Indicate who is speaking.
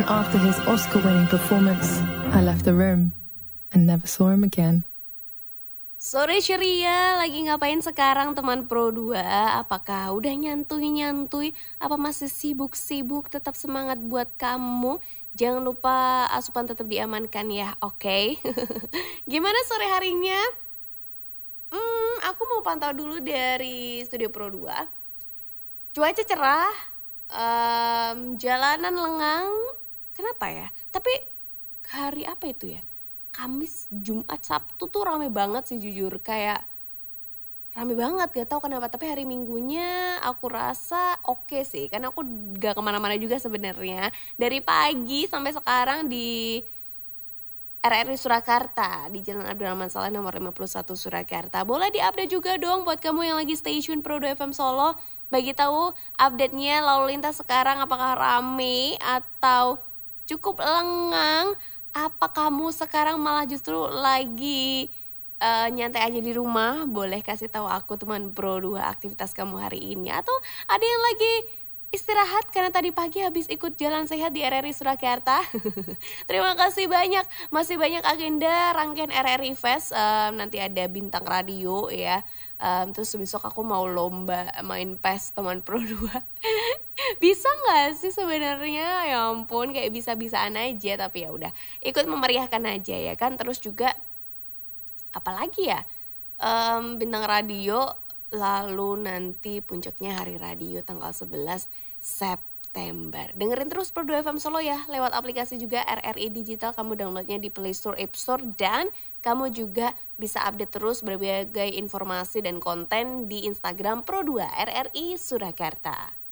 Speaker 1: after his Oscar-winning performance, I left the room and never saw him again.
Speaker 2: Sore ceria, lagi ngapain sekarang teman Pro 2? Apakah udah nyantui-nyantui? Apa masih sibuk-sibuk? Tetap semangat buat kamu. Jangan lupa asupan tetap diamankan ya, oke? Gimana sore harinya? Aku mau pantau dulu dari Studio Pro 2. Cuaca cerah, jalanan lengang. Kenapa ya? Tapi hari apa itu ya? Kamis, Jumat, Sabtu tuh rame banget sih jujur. Kayak rame banget, gak tahu kenapa. Tapi hari Minggunya aku rasa oke sih. Karena aku gak kemana-mana juga sebenarnya. Dari pagi sampai sekarang di RRI Surakarta, di Jalan Abdurrahman Saleh nomor 51 Surakarta. Boleh diupdate juga dong buat kamu yang lagi stay tune Pro 2 FM Solo. Bagi tahu update-nya lalu lintas sekarang apakah rame atau cukup lengang. Apa kamu sekarang malah justru lagi nyantai aja di rumah? Boleh kasih tahu aku teman Pro 2 aktivitas kamu hari ini. Atau ada yang lagi istirahat karena tadi pagi habis ikut jalan sehat di RRI Surakarta. Terima kasih banyak. Masih banyak agenda rangkaian RRI Fest. Nanti ada bintang radio ya. Terus besok aku mau lomba main PES teman Pro 2. Bisa gak sih sebenarnya? Ya ampun, kayak bisa-bisaan aja. Tapi ya udah, ikut memeriahkan aja ya kan. Terus juga apalagi ya, bintang radio. Lalu nanti puncaknya hari radio tanggal 11 September. Dengerin terus Pro 2 FM Solo ya. Lewat aplikasi juga RRI Digital. Kamu downloadnya di Play Store, App Store. Dan kamu juga bisa update terus berbagai informasi dan konten di Instagram Pro 2 RRI Surakarta.